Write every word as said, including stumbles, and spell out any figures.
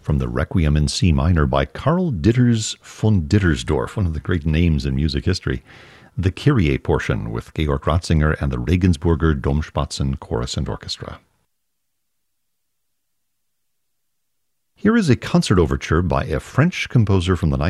from the Requiem in C minor by Karl Ditters von Dittersdorf, one of the great names in music history. The Kyrie portion with Georg Ratzinger and the Regensburger Domspatzen Chorus and Orchestra. Here is a concert overture by a French composer from the